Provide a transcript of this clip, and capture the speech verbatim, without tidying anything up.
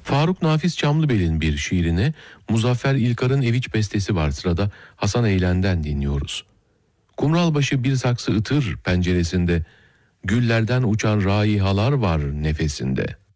Faruk Nafiz Çamlıbel'in bir şiirini, Muzaffer İlkar'ın Eviç bestesi var sırada, Hasan Eylen'den dinliyoruz. Kumralbaşı bir saksı ıtır penceresinde, güllerden uçan raihalar var nefesinde.